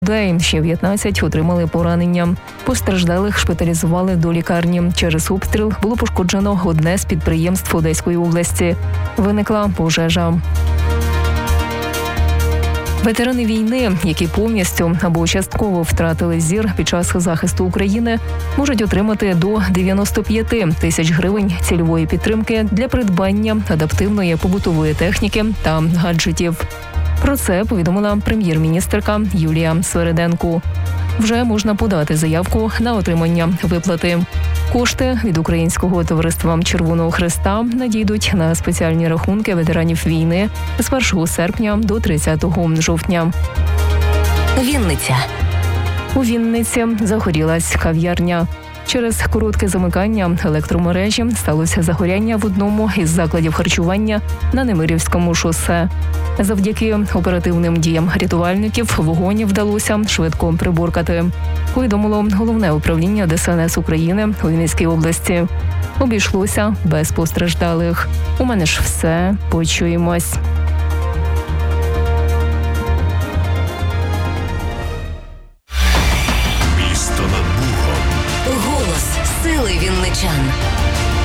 людей, ще 15 отримали поранення. Постраждалих шпиталізували до лікарні. Через обстріл було пошкоджено одне з підприємств Одеської області. Виникла пожежа. Ветерани війни, які повністю або частково втратили зір під час захисту України, можуть отримати до 95 тисяч гривень цільової підтримки для придбання адаптивної побутової техніки та гаджетів. Про це повідомила прем'єр-міністерка Юлія Свериденко. Вже можна подати заявку на отримання виплати. Кошти від Українського товариства Червоного Хреста надійдуть на спеціальні рахунки ветеранів війни з 1 серпня до 30 жовтня. Вінниця. У Вінниці загорілась кав'ярня. Через коротке замикання електромережі сталося загоряння в одному із закладів харчування на Немирівському шосе. Завдяки оперативним діям рятувальників вогонь вдалося швидко приборкати, повідомило Головне управління ДСНС України у Вінницькій області. Обійшлося без постраждалих. У мене ж все. Почуємось. Голос сили вінничан.